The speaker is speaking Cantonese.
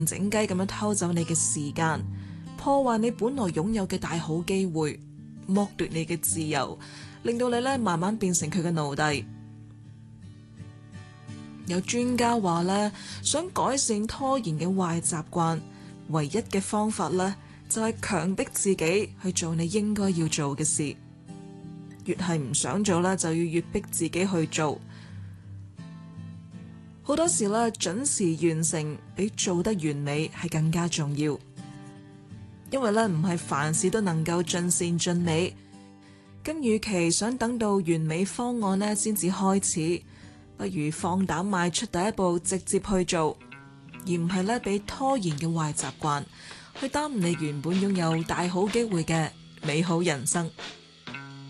靜雞咁樣偷走你嘅時間，破壞你本來擁有嘅大好機會，剝奪你嘅自由，令到你咧慢慢變成佢嘅奴隸。有專家話咧，想改善拖延嘅壞習慣，唯一嘅方法咧就係強迫自己去做你應該要做嘅事。越係唔想做咧，就要越逼自己去做。好多時咧，準時完成比做得完美係更加重要。因為咧，唔係凡事都能夠盡善盡美。咁，與其想等到完美方案咧先至開始，不如放膽邁出第一步，直接去做，而唔係咧俾拖延嘅壞習慣去耽誤你原本擁有大好機會嘅美好人生。